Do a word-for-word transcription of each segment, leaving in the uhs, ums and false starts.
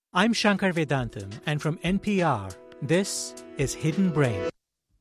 I'm Shankar Vedantam, and from N P R, this is Hidden Brain.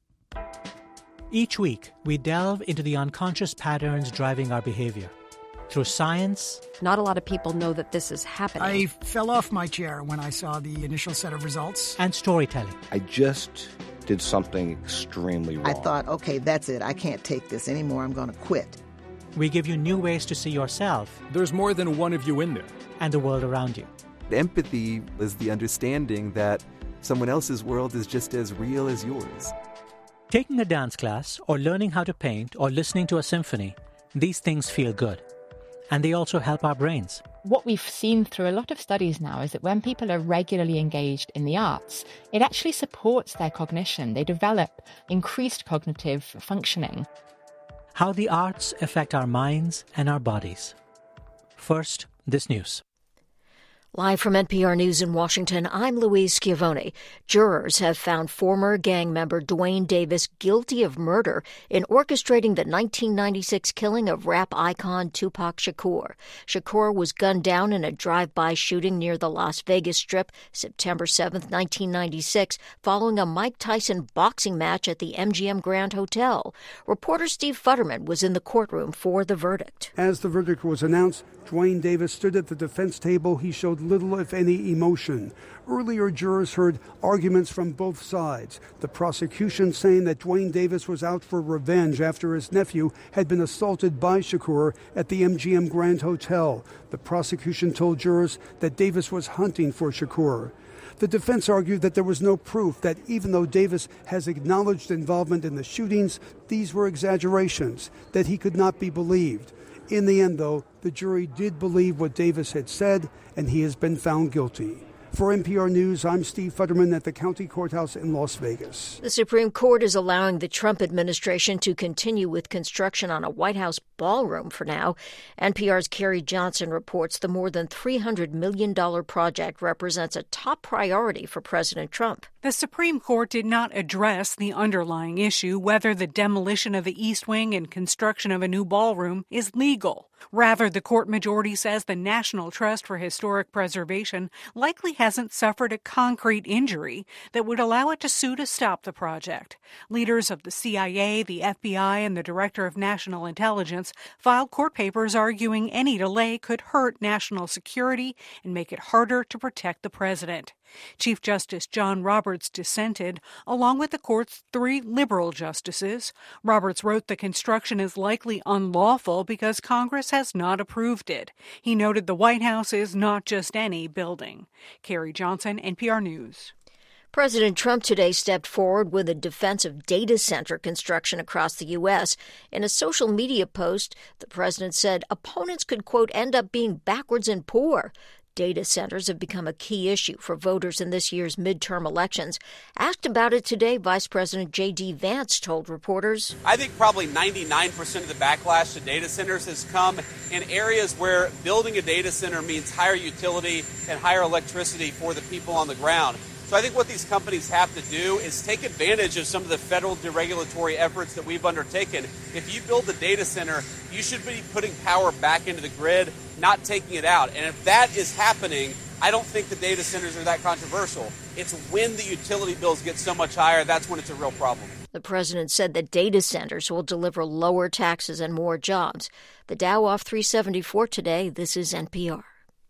Each week, we delve into the unconscious patterns driving our behavior. Through science... Not a lot of people know that this is happening. I fell off my chair when I saw the initial set of results. And storytelling. I just did something extremely wrong. I thought, okay, that's it. I can't take this anymore. I'm going to quit. We give you new ways to see yourself. There's more than one of you in there. And the world around you. Empathy is the understanding that someone else's world is just as real as yours. Taking a dance class, or learning how to paint, or listening to a symphony, these things feel good. And they also help our brains. What we've seen through a lot of studies now is that when people are regularly engaged in the arts, it actually supports their cognition. They develop increased cognitive functioning. How the arts affect our minds and our bodies. First, this news. Live from N P R News in Washington, I'm Louise Schiavone. Jurors have found former gang member Duane Davis guilty of murder in orchestrating the nineteen ninety-six killing of rap icon Tupac Shakur. Shakur was gunned down in a drive-by shooting near the Las Vegas Strip September seventh, nineteen ninety-six, following a Mike Tyson boxing match at the M G M Grand Hotel. Reporter Steve Futterman was in the courtroom for the verdict. As the verdict was announced, Duane Davis stood at the defense table. He showed little, if any, emotion. Earlier, jurors heard arguments from both sides. The prosecution saying that Duane Davis was out for revenge after his nephew had been assaulted by Shakur at the M G M Grand Hotel. The prosecution told jurors that Davis was hunting for Shakur. The defense argued that there was no proof that even though Davis has acknowledged involvement in the shootings, these were exaggerations, that he could not be believed. In the end, though, the jury did believe what Davis had said, and he has been found guilty. For N P R News, I'm Steve Futterman at the county courthouse in Las Vegas. The Supreme Court is allowing the Trump administration to continue with construction on a White House ballroom for now. N P R's Carrie Johnson reports the more than three hundred million dollars project represents a top priority for President Trump. The Supreme Court did not address the underlying issue, whether the demolition of the East Wing and construction of a new ballroom is legal. Rather, the court majority says the National Trust for Historic Preservation likely hasn't suffered a concrete injury that would allow it to sue to stop the project. Leaders of the C I A, the F B I, and the Director of National Intelligence filed court papers arguing any delay could hurt national security and make it harder to protect the president. Chief Justice John Roberts dissented, along with the court's three liberal justices. Roberts wrote the construction is likely unlawful because Congress has not approved it. He noted the White House is not just any building. Carrie Johnson, N P R News. President Trump today stepped forward with a defense of data center construction across the U S. In a social media post, the president said opponents could, quote, end up being backwards and poor. Data centers have become a key issue for voters in this year's midterm elections. Asked about it today, Vice President J D. Vance told reporters, I think probably ninety-nine percent of the backlash to data centers has come in areas where building a data center means higher utility and higher electricity for the people on the ground. So I think what these companies have to do is take advantage of some of the federal deregulatory efforts that we've undertaken. If you build a data center, you should be putting power back into the grid, not taking it out. And if that is happening, I don't think the data centers are that controversial. It's when the utility bills get so much higher, that's when it's a real problem. The president said that data centers will deliver lower taxes and more jobs. The Dow off three seventy-four today. This is N P R.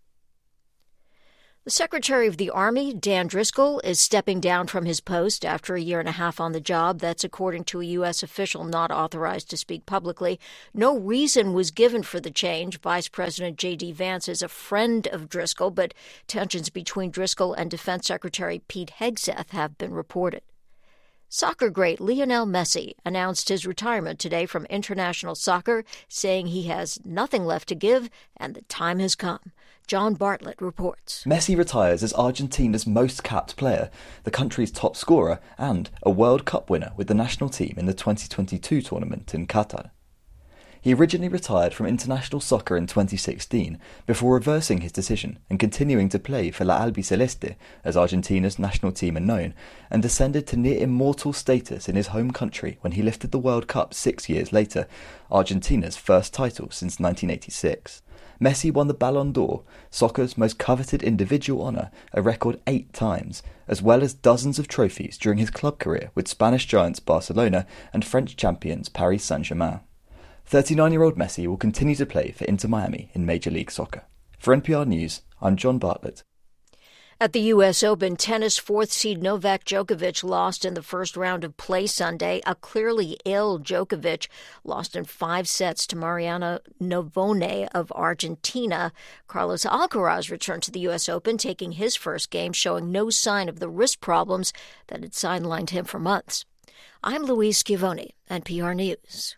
The Secretary of the Army, Dan Driscoll, is stepping down from his post after a year and a half on the job. That's according to a U S official not authorized to speak publicly. No reason was given for the change. Vice President J D. Vance is a friend of Driscoll, but tensions between Driscoll and Defense Secretary Pete Hegseth have been reported. Soccer great Lionel Messi announced his retirement today from international soccer, saying he has nothing left to give and the time has come. John Bartlett reports. Messi retires as Argentina's most capped player, the country's top scorer, and a World Cup winner with the national team in the twenty twenty-two tournament in Qatar. He originally retired from international soccer in twenty sixteen before reversing his decision and continuing to play for La Albiceleste, as Argentina's national team are known, and descended to near immortal status in his home country when he lifted the World Cup six years later, Argentina's first title since nineteen eighty-six. Messi won the Ballon d'Or, soccer's most coveted individual honour, a record eight times, as well as dozens of trophies during his club career with Spanish giants Barcelona and French champions Paris Saint-Germain. thirty-nine-year-old Messi will continue to play for Inter Miami in Major League Soccer. For N P R News, I'm John Bartlett. At the U S Open, tennis fourth seed Novak Djokovic lost in the first round of play Sunday. A clearly ill Djokovic lost in five sets to Mariano Navone of Argentina. Carlos Alcaraz returned to the U S Open, taking his first game, showing no sign of the wrist problems that had sidelined him for months. I'm Louise Schiavone, N P R News.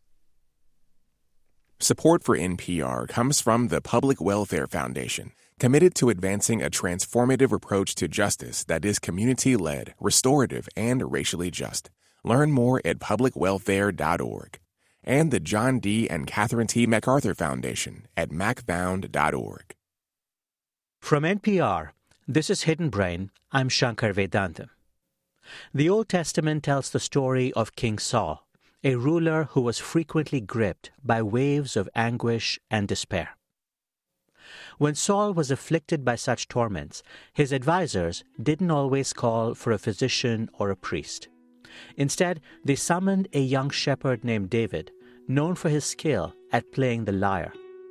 Support for N P R comes from the Public Welfare Foundation, committed to advancing a transformative approach to justice that is community-led, restorative, and racially just. Learn more at public welfare dot org. And the John D. and Catherine T. MacArthur Foundation at mac found dot org. From N P R, this is Hidden Brain. I'm Shankar Vedantam. The Old Testament tells the story of King Saul, a ruler who was frequently gripped by waves of anguish and despair. When Saul was afflicted by such torments, his advisors didn't always call for a physician or a priest. Instead, they summoned a young shepherd named David, known for his skill at playing the lyre.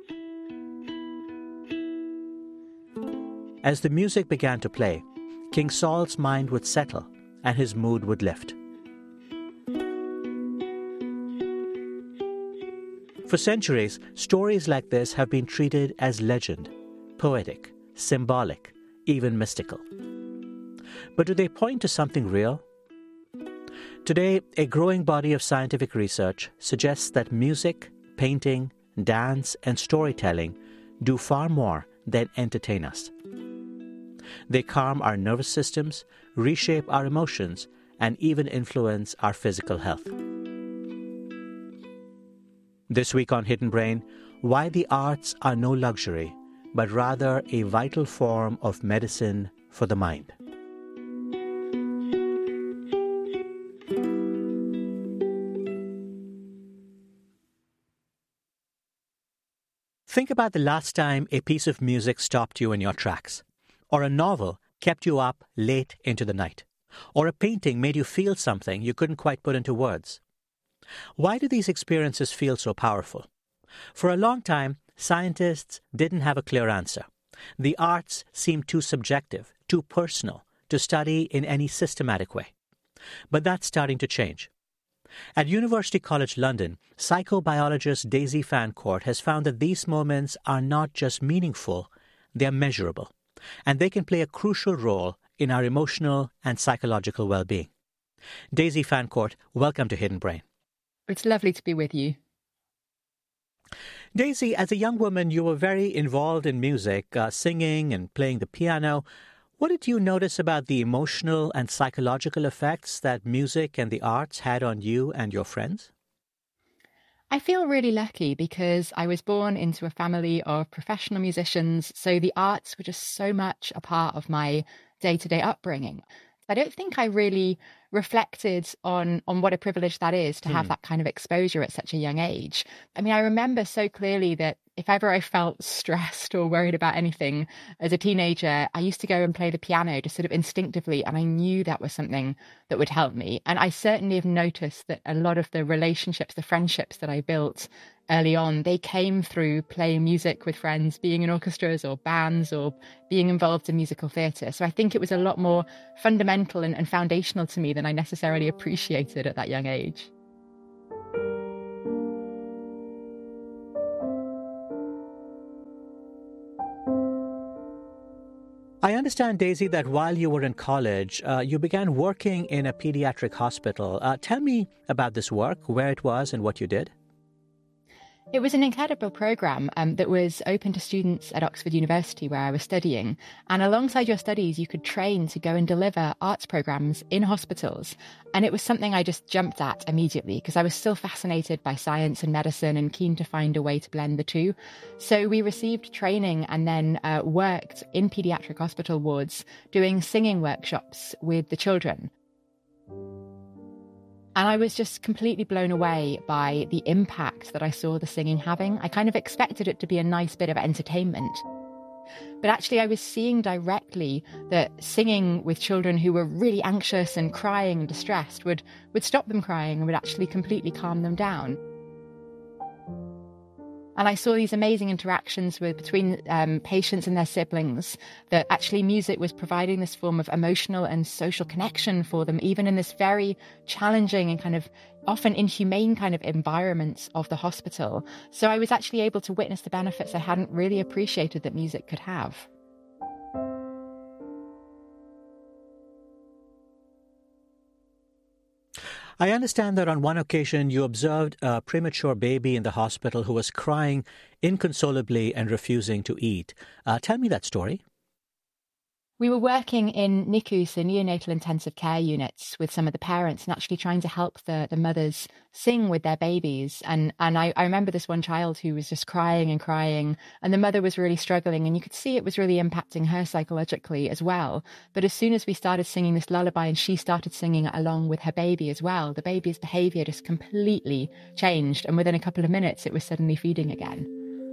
As the music began to play, King Saul's mind would settle and his mood would lift. For centuries, stories like this have been treated as legend, poetic, symbolic, even mystical. But do they point to something real? Today, a growing body of scientific research suggests that music, painting, dance, and storytelling do far more than entertain us. They calm our nervous systems, reshape our emotions, and even influence our physical health. This week on Hidden Brain, why the arts are no luxury, but rather a vital form of medicine for the mind. Think about the last time a piece of music stopped you in your tracks, or a novel kept you up late into the night, or a painting made you feel something you couldn't quite put into words. Why do these experiences feel so powerful? For a long time, scientists didn't have a clear answer. The arts seemed too subjective, too personal, to study in any systematic way. But that's starting to change. At University College London, psychobiologist Daisy Fancourt has found that these moments are not just meaningful, they're measurable, and they can play a crucial role in our emotional and psychological well-being. Daisy Fancourt, welcome to Hidden Brain. It's lovely to be with you. Daisy, as a young woman, you were very involved in music, uh, singing and playing the piano. What did you notice about the emotional and psychological effects that music and the arts had on you and your friends? I feel really lucky because I was born into a family of professional musicians, so the arts were just so much a part of my day-to-day upbringing. I don't think I really reflected on on what a privilege that is to have mm. that kind of exposure at such a young age. I mean, I remember so clearly that if ever I felt stressed or worried about anything as a teenager, I used to go and play the piano just sort of instinctively, and I knew that was something that would help me. And I certainly have noticed that a lot of the relationships, the friendships that I built early on, they came through playing music with friends, being in orchestras or bands or being involved in musical theatre. So I think it was a lot more fundamental and, and foundational to me than I necessarily appreciated at that young age. I understand, Daisy, that while you were in college, uh, you began working in a pediatric hospital. Uh, tell me about this work, where it was and what you did. It was an incredible programme um, that was open to students at Oxford University, where I was studying. And alongside your studies, you could train to go and deliver arts programmes in hospitals. And it was something I just jumped at immediately because I was still fascinated by science and medicine and keen to find a way to blend the two. So we received training and then uh, worked in paediatric hospital wards doing singing workshops with the children. And I was just completely blown away by the impact that I saw the singing having. I kind of expected it to be a nice bit of entertainment. But actually, I was seeing directly that singing with children who were really anxious and crying and distressed would, would stop them crying and would actually completely calm them down. And I saw these amazing interactions with between um, patients and their siblings, that actually music was providing this form of emotional and social connection for them, even in this very challenging and kind of often inhumane kind of environments of the hospital. So I was actually able to witness the benefits I hadn't really appreciated that music could have. I understand that on one occasion you observed a premature baby in the hospital who was crying inconsolably and refusing to eat. Uh, tell me that story. We were working in N I C Us, the neonatal intensive care units, with some of the parents and actually trying to help the, the mothers sing with their babies. And, and I, I remember this one child who was just crying and crying, and the mother was really struggling, and you could see it was really impacting her psychologically as well. But as soon as we started singing this lullaby and she started singing along with her baby as well, the baby's behaviour just completely changed. And within a couple of minutes, it was suddenly feeding again.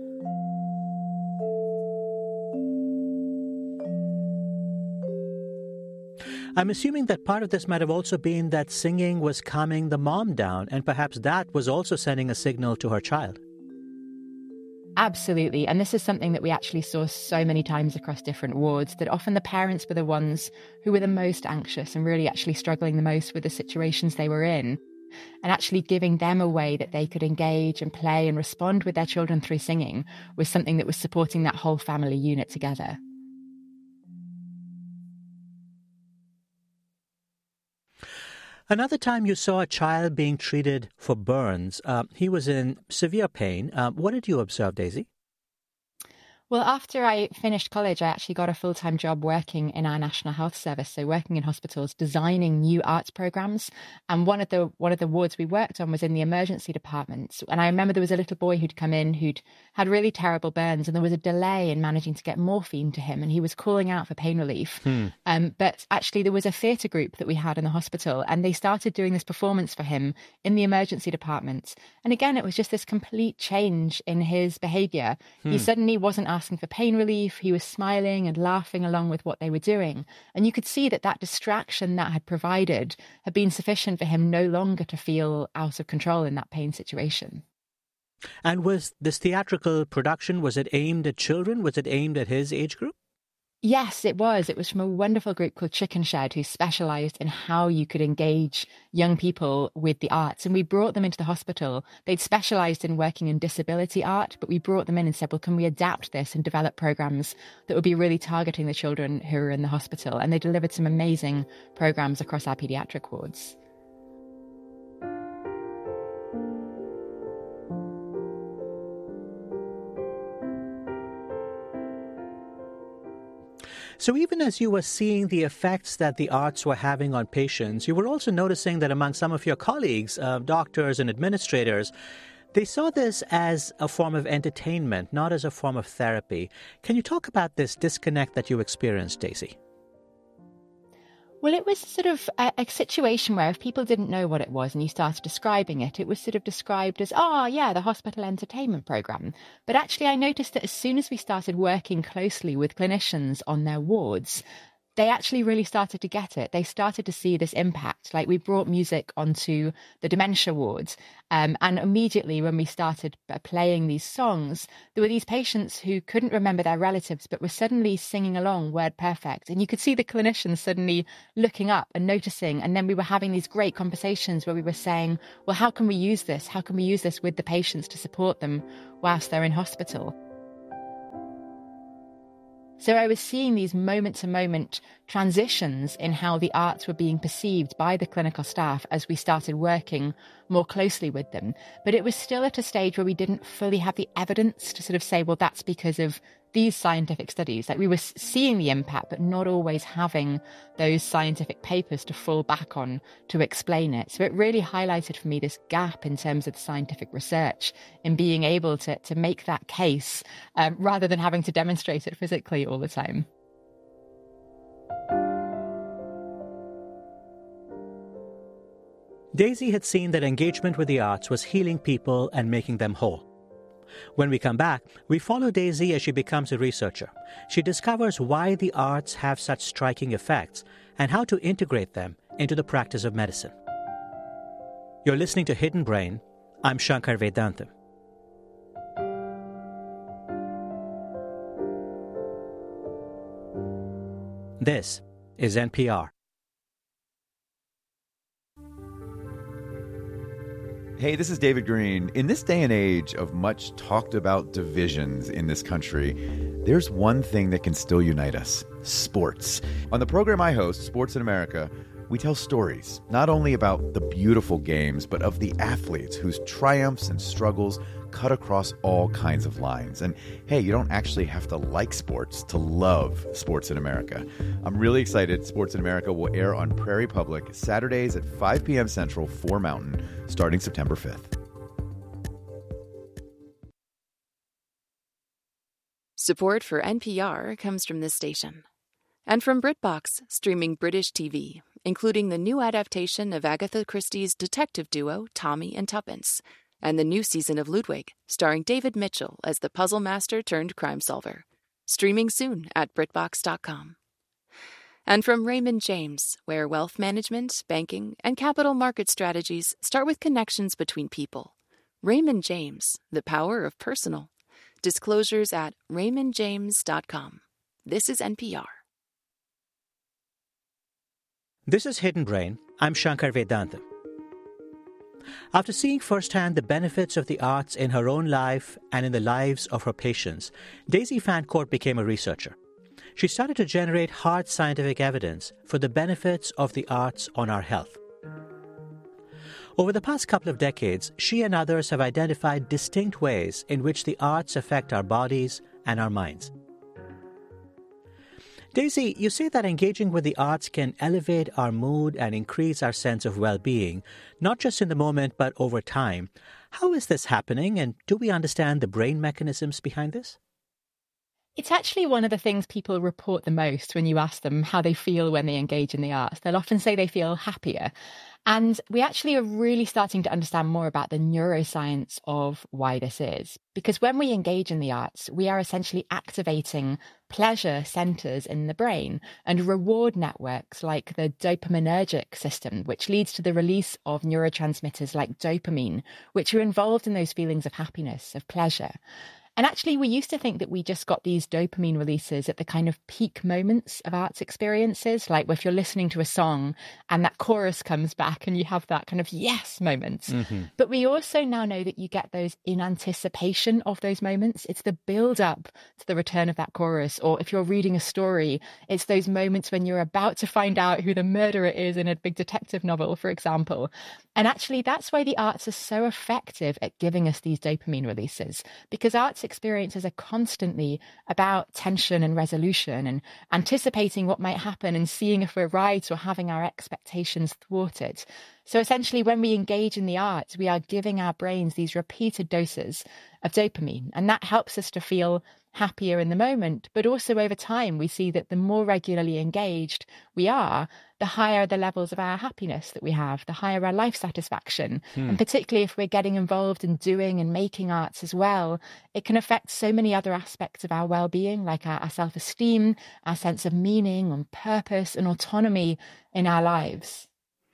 I'm assuming that part of this might have also been that singing was calming the mom down, and perhaps that was also sending a signal to her child. Absolutely. And this is something that we actually saw so many times across different wards, that often the parents were the ones who were the most anxious and really actually struggling the most with the situations they were in. And actually giving them a way that they could engage and play and respond with their children through singing was something that was supporting that whole family unit together. Another time you saw a child being treated for burns. Uh, he was in severe pain. Uh, what did you observe, Daisy? Well, after I finished college, I actually got a full-time job working in our National Health Service, so working in hospitals, designing new arts programs. And one of the one of the wards we worked on was in the emergency department. And I remember there was a little boy who'd come in who'd had really terrible burns, and there was a delay in managing to get morphine to him, and he was calling out for pain relief. Hmm. Um, but actually, there was a theatre group that we had in the hospital, and they started doing this performance for him in the emergency department. And again, it was just this complete change in his behaviour. Hmm. He suddenly wasn't asking asking for pain relief. He was smiling and laughing along with what they were doing. And you could see that that distraction that had provided had been sufficient for him no longer to feel out of control in that pain situation. And was this theatrical production, was it aimed at children? Was it aimed at his age group? Yes, it was. It was from a wonderful group called Chicken Shed, who specialised in how you could engage young people with the arts. And we brought them into the hospital. They'd specialised in working in disability art, but we brought them in and said, well, can we adapt this and develop programmes that would be really targeting the children who are in the hospital? And they delivered some amazing programmes across our paediatric wards. So even as you were seeing the effects that the arts were having on patients, you were also noticing that among some of your colleagues, uh, doctors and administrators, they saw this as a form of entertainment, not as a form of therapy. Can you talk about this disconnect that you experienced, Daisy? Well, it was sort of a, a situation where if people didn't know what it was and you started describing it, it was sort of described as, oh, yeah, the hospital entertainment programme. But actually, I noticed that as soon as we started working closely with clinicians on their wards, they actually really started to get it. They started to see this impact. Like, we brought music onto the dementia wards. Um, and immediately when we started playing these songs, there were these patients who couldn't remember their relatives, but were suddenly singing along word perfect. And you could see the clinicians suddenly looking up and noticing. And then we were having these great conversations where we were saying, well, how can we use this? How can we use this with the patients to support them whilst they're in hospital? So I was seeing these moment-to-moment transitions in how the arts were being perceived by the clinical staff as we started working more closely with them. But it was still at a stage where we didn't fully have the evidence to sort of say, well, that's because of these scientific studies. Like we were seeing the impact, but not always having those scientific papers to fall back on to explain it. So it really highlighted for me this gap in terms of the scientific research in being able to, to make that case um, rather than having to demonstrate it physically all the time. Daisy had seen that engagement with the arts was healing people and making them whole. When we come back, we follow Daisy as she becomes a researcher. She discovers why the arts have such striking effects and how to integrate them into the practice of medicine. You're listening to Hidden Brain. I'm Shankar Vedantam. This is N P R. Hey, this is David Green. In this day and age of much talked about divisions in this country, there's one thing that can still unite us: sports. On the program I host, Sports in America, we tell stories not only about the beautiful games, but of the athletes whose triumphs and struggles cut across all kinds of lines. And hey, you don't actually have to like sports to love Sports in America. I'm really excited. Sports in America will air on Prairie Public Saturdays at five p.m. Central, four Mountain, starting September fifth. Support for N P R comes from this station. And from BritBox, streaming British T V, including the new adaptation of Agatha Christie's detective duo Tommy and Tuppence, and the new season of Ludwig, starring David Mitchell as the puzzle master turned crime solver. Streaming soon at BritBox dot com. And from Raymond James, where wealth management, banking, and capital market strategies start with connections between people. Raymond James, the power of personal. Disclosures at Raymond James dot com. This is N P R. This is Hidden Brain. I'm Shankar Vedantam. After seeing firsthand the benefits of the arts in her own life and in the lives of her patients, Daisy Fancourt became a researcher. She started to generate hard scientific evidence for the benefits of the arts on our health. Over the past couple of decades, she and others have identified distinct ways in which the arts affect our bodies and our minds. Daisy, you say that engaging with the arts can elevate our mood and increase our sense of well-being, not just in the moment, but over time. How is this happening, and do we understand the brain mechanisms behind this? It's actually one of the things people report the most when you ask them how they feel when they engage in the arts. They'll often say they feel happier. And we actually are really starting to understand more about the neuroscience of why this is. Because when we engage in the arts, we are essentially activating pleasure centers in the brain and reward networks like the dopaminergic system, which leads to the release of neurotransmitters like dopamine, which are involved in those feelings of happiness, of pleasure. And actually, we used to think that we just got these dopamine releases at the kind of peak moments of arts experiences, like if you're listening to a song and that chorus comes back and you have that kind of yes moment. Mm-hmm. But we also now know that you get those in anticipation of those moments. It's the build up to the return of that chorus. Or if you're reading a story, it's those moments when you're about to find out who the murderer is in a big detective novel, for example. And actually, that's why the arts are so effective at giving us these dopamine releases, because arts experiences are constantly about tension and resolution and anticipating what might happen and seeing if we're right or having our expectations thwarted. So essentially, when we engage in the arts, we are giving our brains these repeated doses of dopamine, and that helps us to feel happier in the moment. But also over time, we see that the more regularly engaged we are, the higher the levels of our happiness that we have, the higher our life satisfaction. Hmm. And particularly if we're getting involved in doing and making arts as well, it can affect so many other aspects of our well-being, like our, our self-esteem, our sense of meaning and purpose and autonomy in our lives.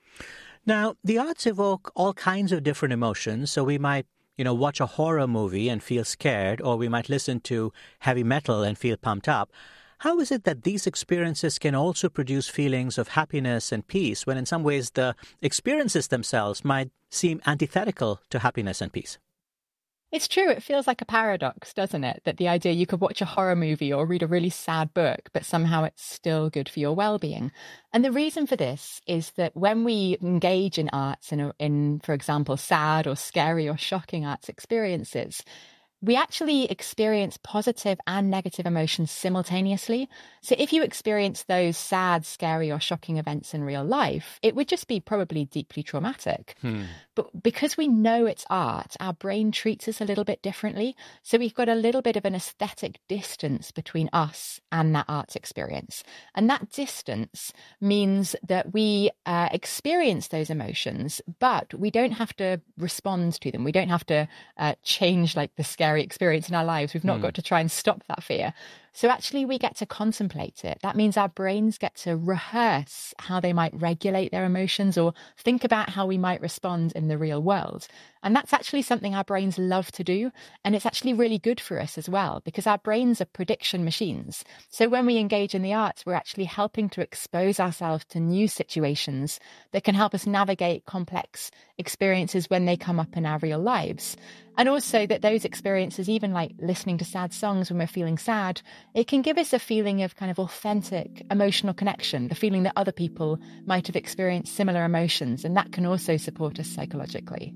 Now, the arts evoke all kinds of different emotions, so we might you know, watch a horror movie and feel scared, or we might listen to heavy metal and feel pumped up. How is it that these experiences can also produce feelings of happiness and peace when in some ways the experiences themselves might seem antithetical to happiness and peace? It's true. It feels like a paradox, doesn't it? That the idea you could watch a horror movie or read a really sad book, but somehow it's still good for your well-being. And the reason for this is that when we engage in arts, in, a, in for example, sad or scary or shocking arts experiences, we actually experience positive and negative emotions simultaneously. So if you experience those sad, scary or shocking events in real life, it would just be probably deeply traumatic. Hmm. But because we know it's art, our brain treats us a little bit differently. So we've got a little bit of an aesthetic distance between us and that arts experience. And that distance means that we uh, experience those emotions, but we don't have to respond to them. We don't have to uh, change like the scary experience in our lives. We've not mm. got to try and stop that fear. So actually we get to contemplate it. That means our brains get to rehearse how they might regulate their emotions or think about how we might respond in the real world. And that's actually something our brains love to do. And it's actually really good for us as well, because our brains are prediction machines. So when we engage in the arts, we're actually helping to expose ourselves to new situations that can help us navigate complex experiences when they come up in our real lives. And also that those experiences, even like listening to sad songs when we're feeling sad, it can give us a feeling of kind of authentic emotional connection, the feeling that other people might have experienced similar emotions. And that can also support us psychologically.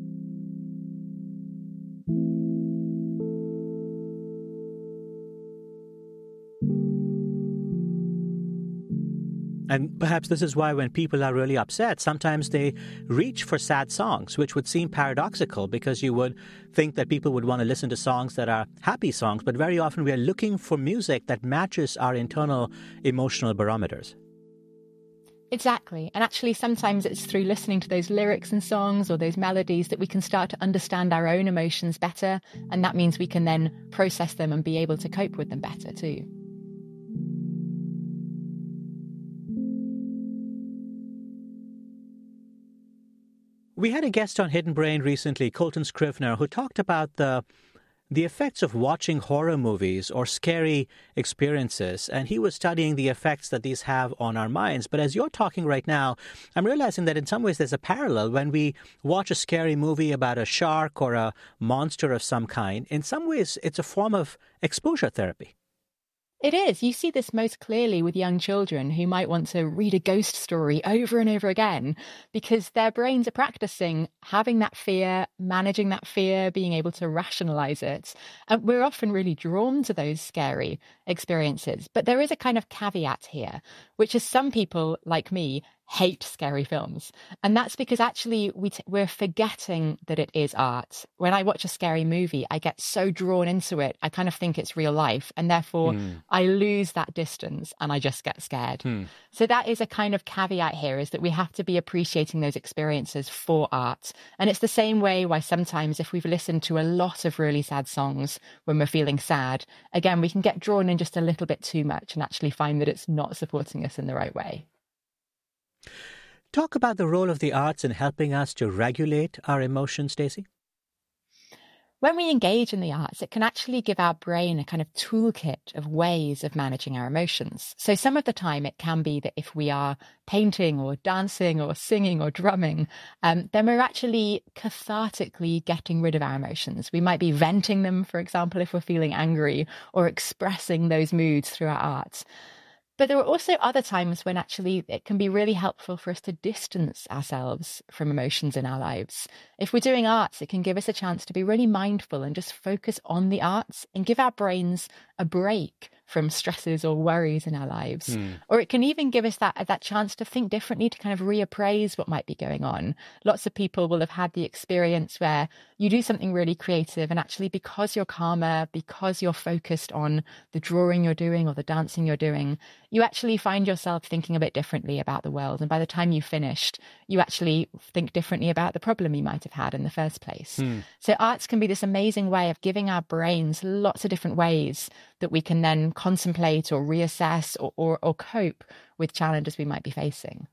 And perhaps this is why when people are really upset, sometimes they reach for sad songs, which would seem paradoxical because you would think that people would want to listen to songs that are happy songs, but very often we are looking for music that matches our internal emotional barometers. Exactly. And actually, sometimes it's through listening to those lyrics and songs or those melodies that we can start to understand our own emotions better. And that means we can then process them and be able to cope with them better too. We had a guest on Hidden Brain recently, Colton Scrivener, who talked about the the effects of watching horror movies or scary experiences, and he was studying the effects that these have on our minds. But as you're talking right now, I'm realizing that in some ways there's a parallel. When we watch a scary movie about a shark or a monster of some kind, in some ways it's a form of exposure therapy. It is. You see this most clearly with young children who might want to read a ghost story over and over again because their brains are practicing having that fear, managing that fear, being able to rationalize it. And we're often really drawn to those scary experiences. But there is a kind of caveat here, which is some people, like me, hate scary films. And that's because actually we t- we're forgetting that it is art. When I watch a scary movie, I get so drawn into it, I kind of think it's real life. And therefore, mm. I lose that distance and I just get scared. Mm. So that is a kind of caveat here, is that we have to be appreciating those experiences for art. And it's the same way why sometimes if we've listened to a lot of really sad songs when we're feeling sad, again, we can get drawn in just a little bit too much and actually find that it's not supporting us in the right way. Talk about the role of the arts in helping us to regulate our emotions, Stacey. When we engage in the arts, it can actually give our brain a kind of toolkit of ways of managing our emotions. So some of the time it can be that if we are painting or dancing or singing or drumming, um, then we're actually cathartically getting rid of our emotions. We might be venting them, for example, if we're feeling angry, or expressing those moods through our art. But there are also other times when actually it can be really helpful for us to distance ourselves from emotions in our lives. If we're doing arts, it can give us a chance to be really mindful and just focus on the arts and give our brains a break from stresses or worries in our lives. Mm. Or it can even give us that, that chance to think differently, to kind of reappraise what might be going on. Lots of people will have had the experience where you do something really creative and actually because you're calmer, because you're focused on the drawing you're doing or the dancing you're doing, you actually find yourself thinking a bit differently about the world. And by the time you've finished, you actually think differently about the problem you might have had in the first place. Mm. So arts can be this amazing way of giving our brains lots of different ways that we can then contemplate or reassess or, or, or cope with challenges we might be facing.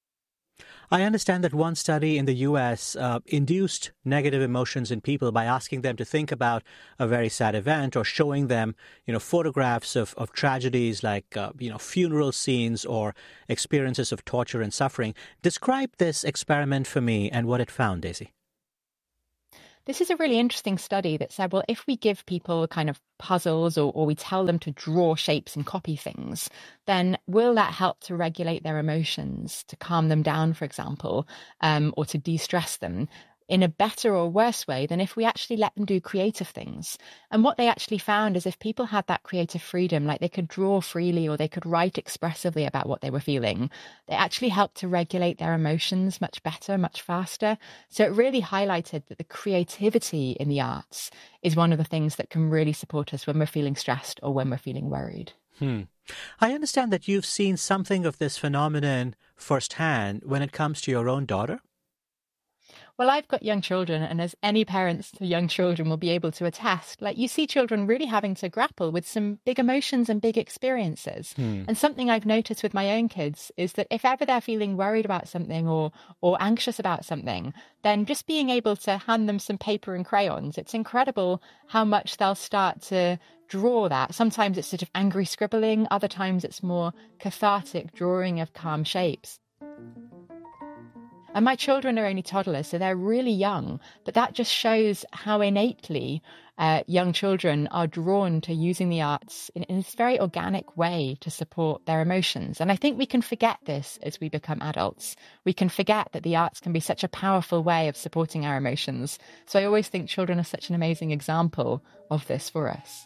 I understand that one study in the U S uh, induced negative emotions in people by asking them to think about a very sad event or showing them, you know, photographs of, of tragedies like, uh, you know, funeral scenes or experiences of torture and suffering. Describe this experiment for me and what it found, Daisy. This is a really interesting study that said, well, if we give people kind of puzzles or, or we tell them to draw shapes and copy things, then will that help to regulate their emotions, to calm them down, for example, um, or to de-stress them in a better or worse way than if we actually let them do creative things? And what they actually found is if people had that creative freedom, like they could draw freely or they could write expressively about what they were feeling, they actually helped to regulate their emotions much better, much faster. So it really highlighted that the creativity in the arts is one of the things that can really support us when we're feeling stressed or when we're feeling worried. Hmm. I understand that you've seen something of this phenomenon firsthand when it comes to your own daughter. Well, I've got young children, and as any parents to young children will be able to attest, like you see children really having to grapple with some big emotions and big experiences. Hmm. And something I've noticed with my own kids is that if ever they're feeling worried about something or or anxious about something, then just being able to hand them some paper and crayons, it's incredible how much they'll start to draw that. Sometimes it's sort of angry scribbling, other times it's more cathartic drawing of calm shapes. And my children are only toddlers, so they're really young, but that just shows how innately uh, young children are drawn to using the arts in, in this very organic way to support their emotions. And I think we can forget this as we become adults. We can forget that the arts can be such a powerful way of supporting our emotions. So I always think children are such an amazing example of this for us.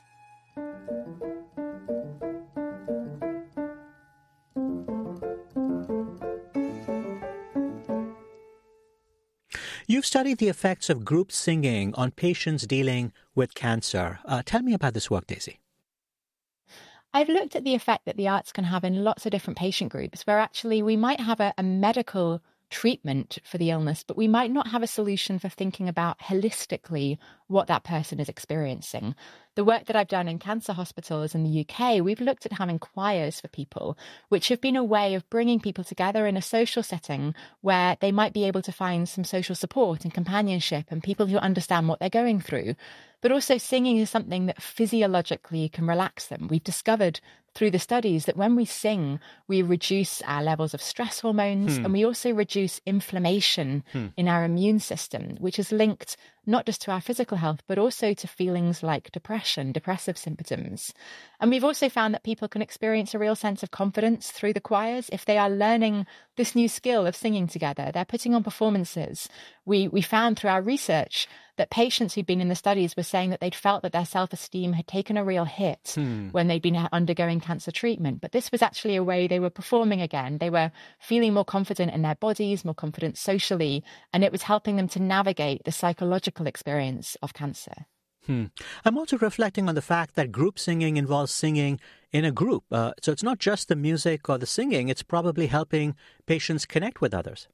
You've studied the effects of group singing on patients dealing with cancer. Uh, tell me about this work, Daisy. I've looked at the effect that the arts can have in lots of different patient groups where actually we might have a, a medical treatment for the illness, but we might not have a solution for thinking about holistically what that person is experiencing. The work that I've done in cancer hospitals in the U K, we've looked at having choirs for people, which have been a way of bringing people together in a social setting where they might be able to find some social support and companionship and people who understand what they're going through. But also singing is something that physiologically can relax them. We've discovered through the studies that when we sing, we reduce our levels of stress hormones hmm. and we also reduce inflammation hmm. in our immune system, which is linked not just to our physical health, but also to feelings like depression, depressive symptoms. And we've also found that people can experience a real sense of confidence through the choirs if they are learning this new skill of singing together. They're putting on performances. We we found through our research that patients who'd been in the studies were saying that they'd felt that their self-esteem had taken a real hit hmm. when they'd been undergoing cancer treatment. But this was actually a way they were performing again. They were feeling more confident in their bodies, more confident socially, and it was helping them to navigate the psychological experience of cancer. Hmm. I'm also reflecting on the fact that group singing involves singing in a group. Uh, so it's not just the music or the singing, it's probably helping patients connect with others.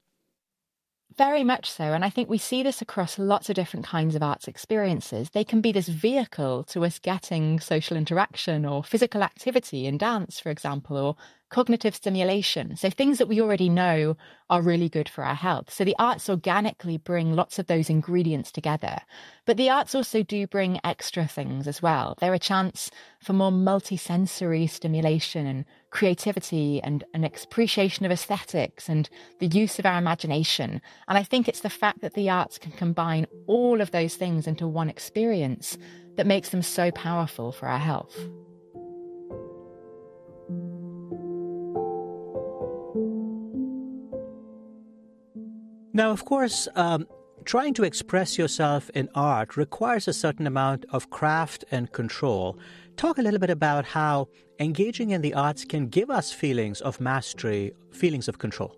Very much so. And I think we see this across lots of different kinds of arts experiences. They can be this vehicle to us getting social interaction or physical activity in dance, for example, or cognitive stimulation. So things that we already know are really good for our health. So the arts organically bring lots of those ingredients together. But the arts also do bring extra things as well. They're a chance for more multisensory stimulation and creativity and an appreciation of aesthetics and the use of our imagination. And I think it's the fact that the arts can combine all of those things into one experience that makes them so powerful for our health. Now, of course, um, trying to express yourself in art requires a certain amount of craft and control. Talk a little bit about how engaging in the arts can give us feelings of mastery, feelings of control.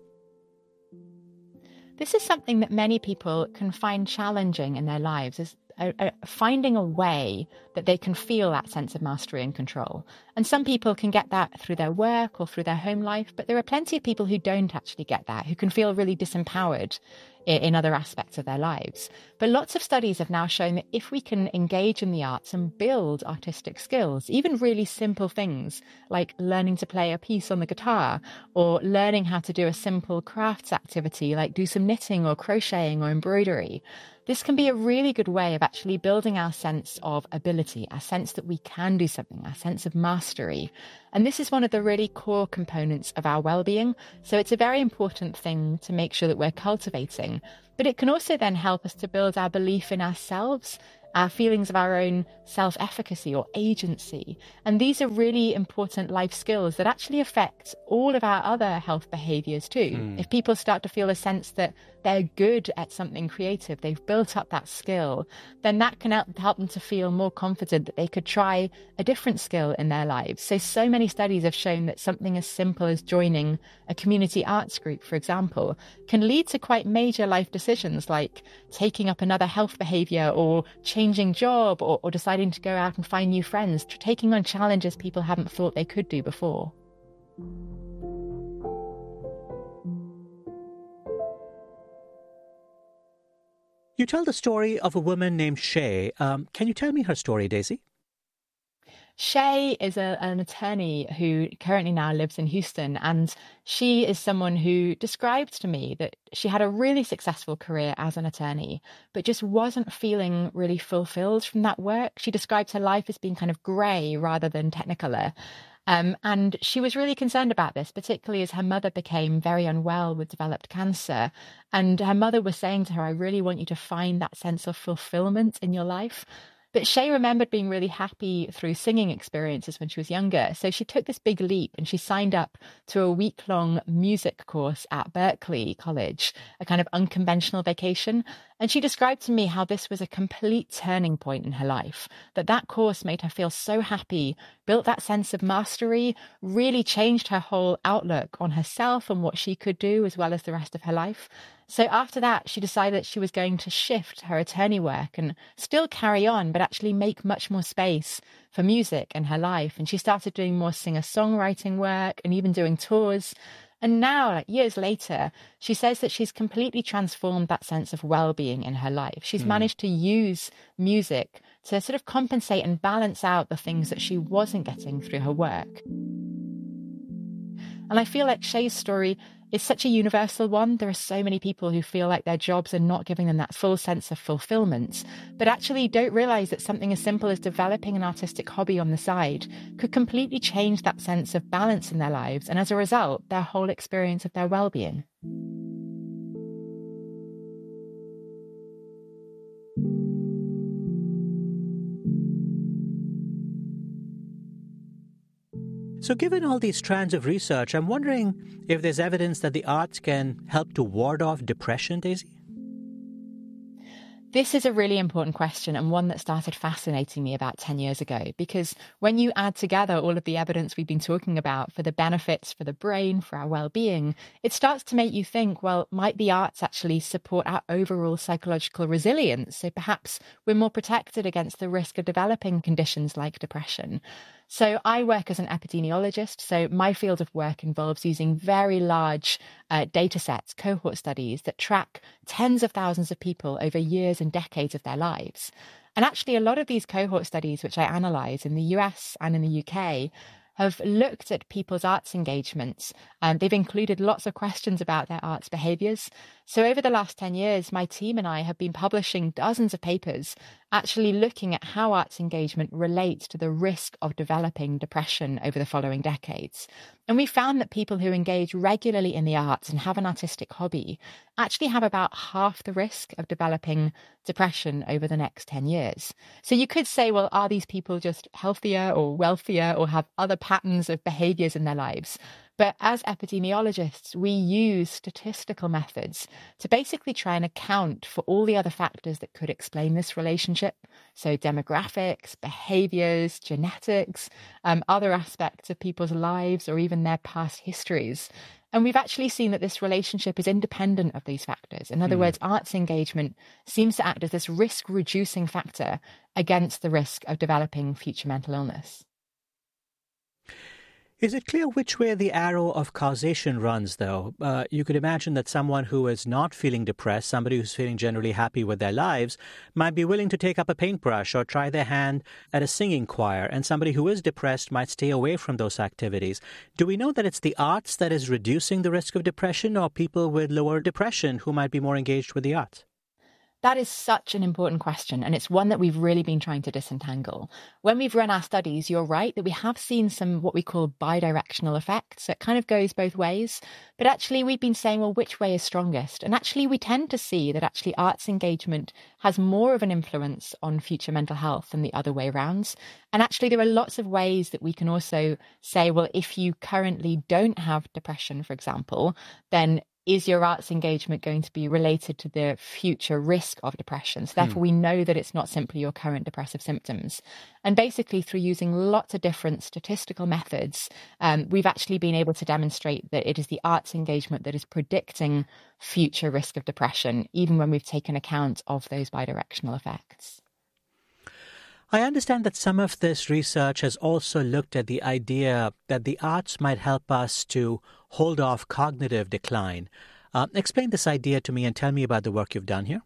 This is something that many people can find challenging in their lives, is a, a, finding a way that they can feel that sense of mastery and control. And some people can get that through their work or through their home life, but there are plenty of people who don't actually get that, who can feel really disempowered in, in other aspects of their lives. But lots of studies have now shown that if we can engage in the arts and build artistic skills, even really simple things like learning to play a piece on the guitar or learning how to do a simple crafts activity like do some knitting or crocheting or embroidery, this can be a really good way of actually building our sense of ability, our sense that we can do something, our sense of mastery. And this is one of the really core components of our well-being. So it's a very important thing to make sure that we're cultivating. But it can also then help us to build our belief in ourselves, our feelings of our own self-efficacy or agency. And these are really important life skills that actually affect all of our other health behaviours too. Mm. If people start to feel a sense that they're good at something creative, they've built up that skill, then that can help them to feel more confident that they could try a different skill in their lives. So, so many studies have shown that something as simple as joining a community arts group, for example, can lead to quite major life decisions like taking up another health behaviour or changing job or, or deciding to go out and find new friends, taking on challenges people haven't thought they could do before. You tell the story of a woman named Shay. Um, can you tell me her story, Daisy? Shay is a, an attorney who currently now lives in Houston, and she is someone who described to me that she had a really successful career as an attorney, but just wasn't feeling really fulfilled from that work. She described her life as being kind of grey rather than technicolor. Um, and she was really concerned about this, particularly as her mother became very unwell with developed cancer. And her mother was saying to her, I really want you to find that sense of fulfillment in your life. But Shay remembered being really happy through singing experiences when she was younger. So she took this big leap and she signed up to a week-long music course at Berklee College, a kind of unconventional vacation. And she described to me how this was a complete turning point in her life, that that course made her feel so happy, built that sense of mastery, really changed her whole outlook on herself and what she could do as well as the rest of her life. So after that, she decided that she was going to shift her attorney work and still carry on, but actually make much more space for music in her life. And she started doing more singer-songwriting work and even doing tours. And now, like years later, she says that she's completely transformed that sense of well-being in her life. She's mm. managed to use music to sort of compensate and balance out the things that she wasn't getting through her work. And I feel like Shay's story is such a universal one. There are so many people who feel like their jobs are not giving them that full sense of fulfillment, but actually don't realise that something as simple as developing an artistic hobby on the side could completely change that sense of balance in their lives, and as a result, their whole experience of their well-being. So given all these strands of research, I'm wondering if there's evidence that the arts can help to ward off depression, Daisy? This is a really important question, and one that started fascinating me about ten years ago, because when you add together all of the evidence we've been talking about for the benefits for the brain, for our well-being, it starts to make you think, well, might the arts actually support our overall psychological resilience? So perhaps we're more protected against the risk of developing conditions like depression. So I work as an epidemiologist. So my field of work involves using very large uh, data sets, cohort studies that track tens of thousands of people over years and decades of their lives. And actually, a lot of these cohort studies, which I analyse in the U S and in the U K, have looked at people's arts engagements, and they've included lots of questions about their arts behaviours. So over the last ten years, my team and I have been publishing dozens of papers actually looking at how arts engagement relates to the risk of developing depression over the following decades. And we found that people who engage regularly in the arts and have an artistic hobby actually have about half the risk of developing depression over the next ten years. So you could say, well, are these people just healthier or wealthier or have other patterns of behaviours in their lives? But as epidemiologists, we use statistical methods to basically try and account for all the other factors that could explain this relationship. So demographics, behaviours, genetics, um, other aspects of people's lives, or even their past histories. And we've actually seen that this relationship is independent of these factors. In other mm. words, arts engagement seems to act as this risk-reducing factor against the risk of developing future mental illness. Is it clear which way the arrow of causation runs, though? Uh, you could imagine that someone who is not feeling depressed, somebody who's feeling generally happy with their lives, might be willing to take up a paintbrush or try their hand at a singing choir, and somebody who is depressed might stay away from those activities. Do we know that it's the arts that is reducing the risk of depression, or people with lower depression who might be more engaged with the arts? That is such an important question, and it's one that we've really been trying to disentangle. When we've run our studies, you're right that we have seen some what we call bidirectional effects. So it kind of goes both ways. But actually, we've been saying, well, which way is strongest? And actually, we tend to see that actually arts engagement has more of an influence on future mental health than the other way around. And actually, there are lots of ways that we can also say, well, if you currently don't have depression, for example, then is your arts engagement going to be related to the future risk of depression? So therefore, hmm. we know that it's not simply your current depressive symptoms. And basically, through using lots of different statistical methods, um, we've actually been able to demonstrate that it is the arts engagement that is predicting future risk of depression, even when we've taken account of those bidirectional effects. I understand that some of this research has also looked at the idea that the arts might help us to hold off cognitive decline. Uh, explain this idea to me and tell me about the work you've done here.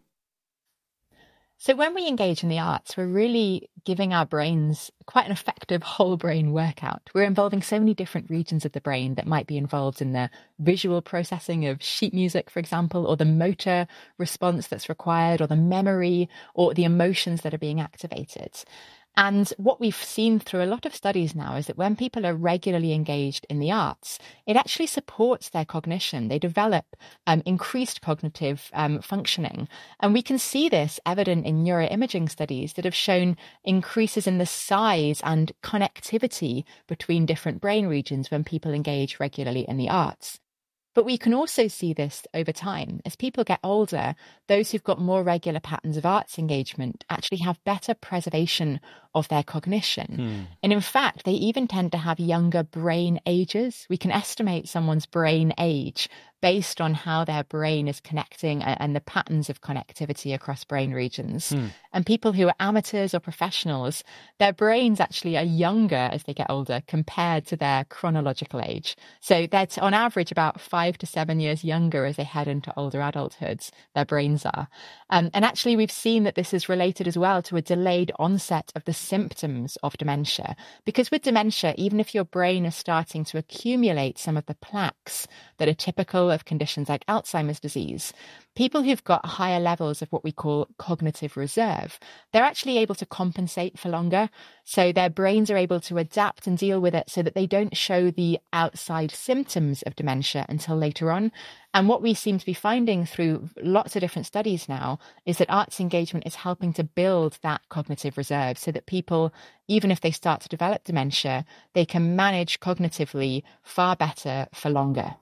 So when we engage in the arts, we're really giving our brains quite an effective whole brain workout. We're involving so many different regions of the brain that might be involved in the visual processing of sheet music, for example, or the motor response that's required, or the memory, or the emotions that are being activated. And what we've seen through a lot of studies now is that when people are regularly engaged in the arts, it actually supports their cognition. They develop um, increased cognitive um, functioning. And we can see this evident in neuroimaging studies that have shown increases in the size and connectivity between different brain regions when people engage regularly in the arts. But we can also see this over time. As people get older, those who've got more regular patterns of arts engagement actually have better preservation of their cognition. Hmm. And in fact, they even tend to have younger brain ages. We can estimate someone's brain age based on how their brain is connecting and the patterns of connectivity across brain regions. Hmm. And people who are amateurs or professionals, their brains actually are younger as they get older compared to their chronological age. So they're on average about five to seven years younger as they head into older adulthood, their brains are. Um, and actually, we've seen that this is related as well to a delayed onset of the symptoms of dementia. Because with dementia, even if your brain is starting to accumulate some of the plaques that are typical of conditions like Alzheimer's disease, people who've got higher levels of what we call cognitive reserve, they're actually able to compensate for longer. So their brains are able to adapt and deal with it so that they don't show the outside symptoms of dementia until later on. And what we seem to be finding through lots of different studies now is that arts engagement is helping to build that cognitive reserve so that people, even if they start to develop dementia, they can manage cognitively far better for longer.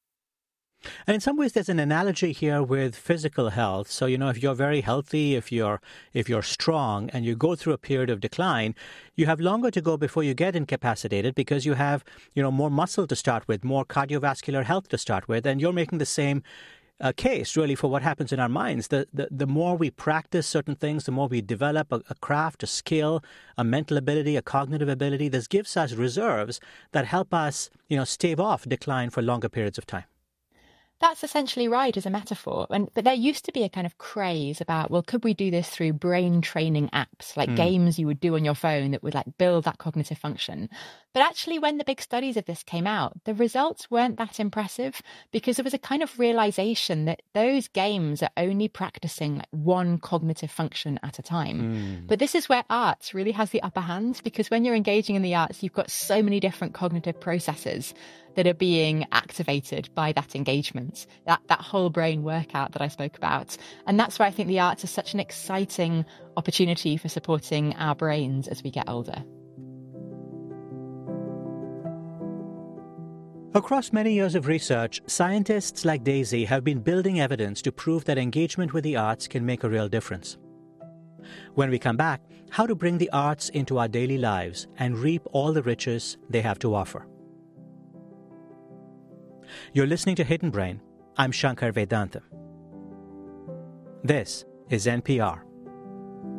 And in some ways, there's an analogy here with physical health. So, you know, if you're very healthy, if you're if you're strong and you go through a period of decline, you have longer to go before you get incapacitated because you have, you know, more muscle to start with, more cardiovascular health to start with. And you're making the same uh, case, really, for what happens in our minds. The, the, the more we practice certain things, the more we develop a, a craft, a skill, a mental ability, a cognitive ability. This gives us reserves that help us, you know, stave off decline for longer periods of time. That's essentially right as a metaphor. And but there used to be a kind of craze about, well, could we do this through brain training apps, like mm. games you would do on your phone that would like build that cognitive function? But actually, when the big studies of this came out, the results weren't that impressive because there was a kind of realization that those games are only practicing like one cognitive function at a time. Mm. But this is where arts really has the upper hand, because when you're engaging in the arts, you've got so many different cognitive processes that are being activated by that engagement, that, that whole brain workout that I spoke about. And that's why I think the arts is such an exciting opportunity for supporting our brains as we get older. Across many years of research, scientists like Daisy have been building evidence to prove that engagement with the arts can make a real difference. When we come back, how to bring the arts into our daily lives and reap all the riches they have to offer. You're listening to Hidden Brain. I'm Shankar Vedantam. This is N P R.